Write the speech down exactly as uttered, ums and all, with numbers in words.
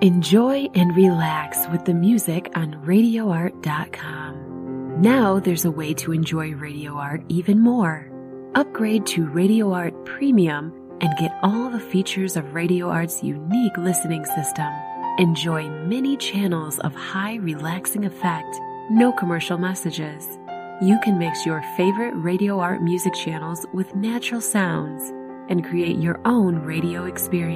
Enjoy and relax with the music on radio art dot com. Now there's a way to enjoy Radio Art even more. Upgrade to Radio Art Premium and get all the features of Radio Art's unique listening system. Enjoy many channels of high relaxing effect, no commercial messages. You can mix your favorite Radio Art music channels with natural sounds and create your own radio experience.